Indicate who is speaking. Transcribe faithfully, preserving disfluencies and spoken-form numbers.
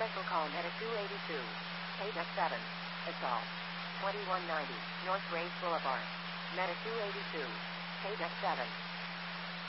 Speaker 1: Cancel call Meta two eighty-two. Paydeck seven. Assault. twenty-one ninety. North Range Boulevard. Meta two eighty-two. Paydeck seven.